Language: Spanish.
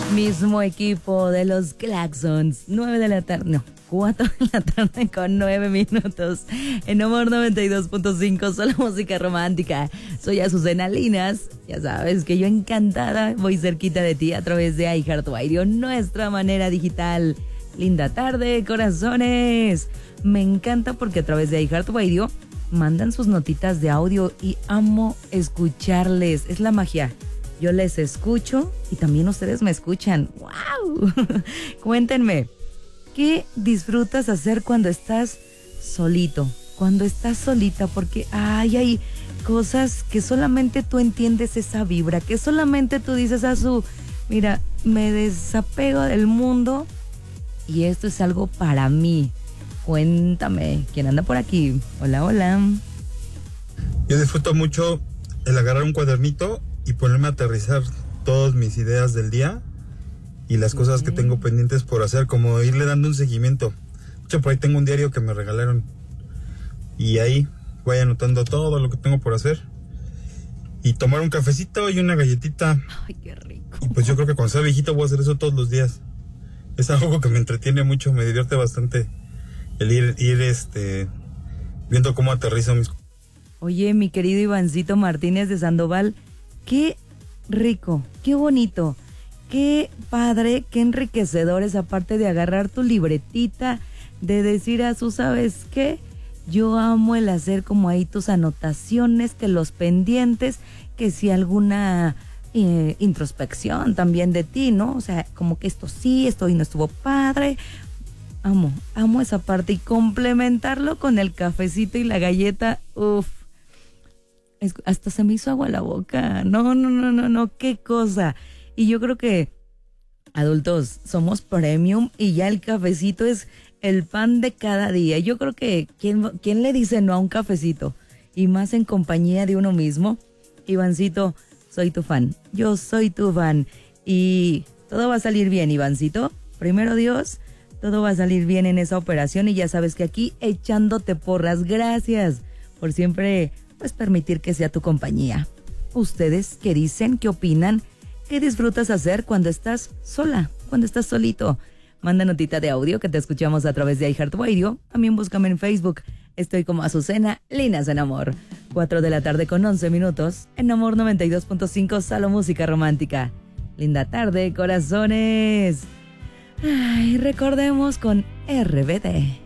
Mismo equipo de los Claxons, 9 de la tarde, no, 4 de la tarde con 9 minutos. En Amor 92.5, solo música romántica. Soy Azucena Linas, ya sabes que yo encantada voy cerquita de ti a través de iHeartRadio, nuestra manera digital. Linda tarde, corazones. Me encanta porque a través de iHeartRadio mandan sus notitas de audio y amo escucharles, es la magia. Yo les escucho y también ustedes me escuchan. ¡Wow! Cuéntenme, ¿qué disfrutas hacer cuando estás solito? Cuando estás solita, porque hay cosas que solamente tú entiendes esa vibra, que solamente tú dices mira, me desapego del mundo y esto es algo para mí. Cuéntame, ¿quién anda por aquí? Hola, hola. Yo disfruto mucho el agarrar un cuadernito y ponerme a aterrizar todas mis ideas del día y las cosas que tengo pendientes por hacer, como irle dando un seguimiento. De hecho, por ahí tengo un diario que me regalaron y ahí voy anotando todo lo que tengo por hacer y tomar un cafecito y una galletita. Ay, qué rico. Y pues yo creo que cuando sea viejito voy a hacer eso todos los días. Es algo que me entretiene mucho, me divierte bastante el ir viendo cómo aterrizo mis... Oye, mi querido Ivancito Martínez de Sandoval, qué rico, qué bonito, qué padre, qué enriquecedor es, aparte de agarrar tu libretita, de decir ¿sabes qué? Yo amo el hacer como ahí tus anotaciones, que los pendientes, que si alguna introspección también de ti, ¿no? O sea, como que esto hoy no estuvo padre. Amo esa parte y complementarlo con el cafecito y la galleta, uff. Hasta se me hizo agua la boca. No, qué cosa. Y yo creo que adultos somos premium y ya el cafecito es el pan de cada día. Yo creo que ¿quién le dice no a un cafecito? Y más en compañía de uno mismo. Ivancito, soy tu fan. Yo soy tu fan. Y todo va a salir bien, Ivancito. Primero Dios, todo va a salir bien en esa operación y ya sabes que aquí echándote porras. Gracias por siempre pues permitir que sea tu compañía. ¿Ustedes qué dicen? ¿Qué opinan? ¿Qué disfrutas hacer cuando estás sola? Cuando estás solito. Manda notita de audio que te escuchamos a través de iHeartRadio. También búscame en Facebook. Estoy como Azucena Linas en Amor. 4 de la tarde con 11 minutos. En Amor 92.5, solo música romántica. Linda tarde, corazones. Recordemos con RBD.